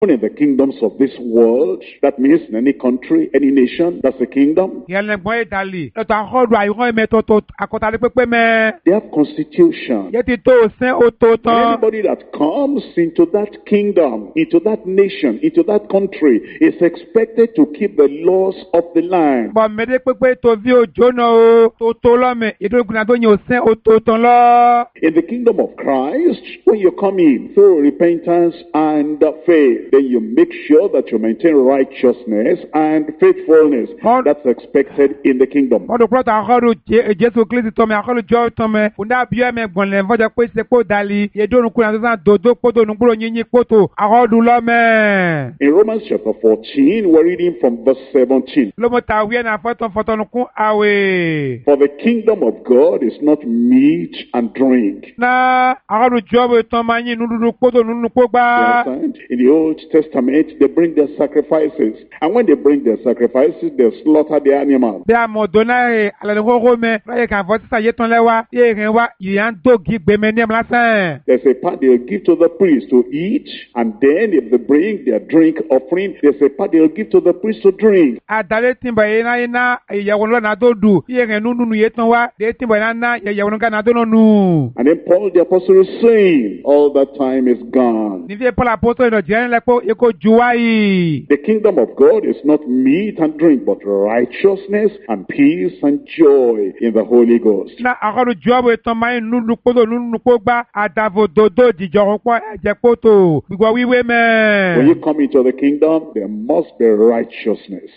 in the kingdoms of this world. That means in any country, any nation, that's a kingdom. They have constitution. Anybody that comes into that kingdom, into that nation, into that country is expected to keep the laws of the land. In the kingdom of Christ, when you come in through repentance and faith, then you make sure that you maintain righteousness and faithfulness. That's expected in the kingdom. In Romans chapter 14, we're reading from verse 17. For the kingdom of God is not meat and drink. In the Old Testament, they bring their sacrifices. And when they bring their sacrifices, they slaughter the animal. There's a part they'll give to the priest to eat, and then if they bring their drink offering, there's a part they'll give to the priest to drink. And then Paul the apostle is saying, all that time is gone. The kingdom of God is not meat and drink, but righteousness and peace and joy in the Holy Ghost. When you come into the kingdom, there must be righteousness.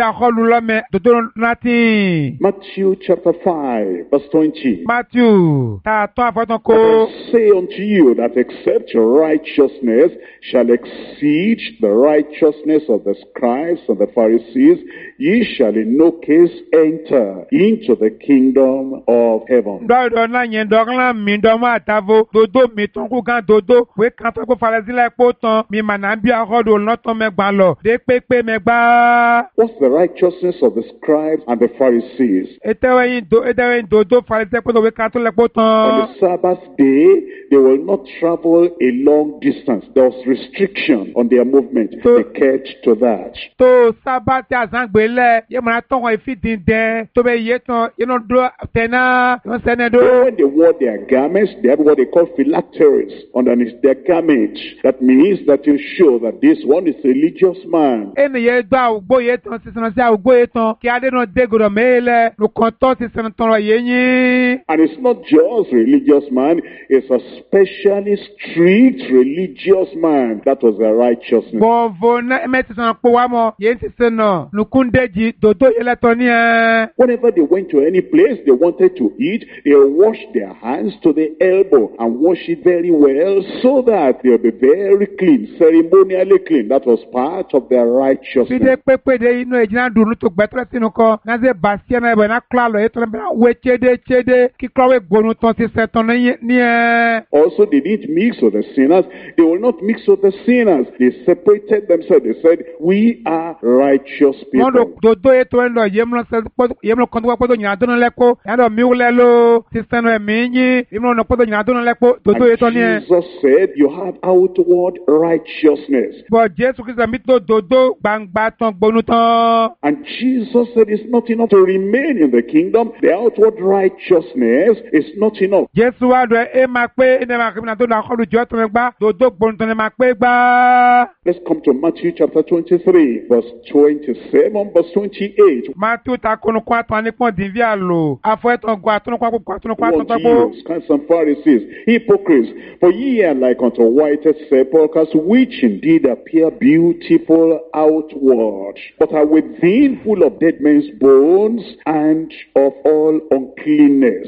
Matthew chapter 5, verse 20. I say unto you that except your righteousness shall exceed the righteousness of the scribes and the Pharisees, ye shall in no case enter into the kingdom of heaven. What's the righteousness of the scribes and the Pharisees? On the Sabbath day, they will not travel a long distance. There was restriction on their movement. They kept to that. When they wore their garments, they had what they call phylacteries underneath their garments. That means that you show that this one is a religious man. And it's not just religious man, it's a specially strict religious man. That was their righteousness. Whenever they went to any place they wanted to eat, they washed their hands to the elbow and wash it very well so that they'll be very clean, ceremonially clean. That was part of their righteousness. Also, they didn't mix with the sinners. They will not mix with the sinners. They separated themselves. They said, we are righteous people. Jesus said, you have outward righteousness. And Jesus said, it's not enough to remain in the kingdom. The outward righteousness is not enough. Let's come to Matthew chapter 23, verse 27, verse 28. Scribes and Pharisees, hypocrites, for ye are like unto whited sepulchres, which indeed appear beautiful outward, but are within full of dead men's bones and of all uncleanness.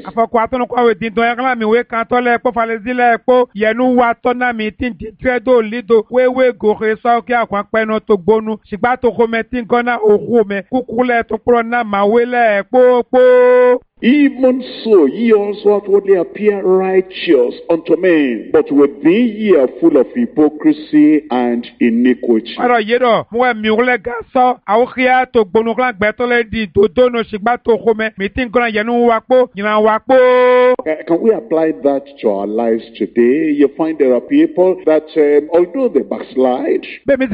Even so, ye also outwardly appear righteous unto men, but within ye are full of hypocrisy and iniquity. Aro yero, mwe miule gaso, aukia to bonukla betole di dodo no shigba to home, meeting kona yanu wakpo, yina wakpo. Can we apply that to our lives today? You find there are people that, although they backslide,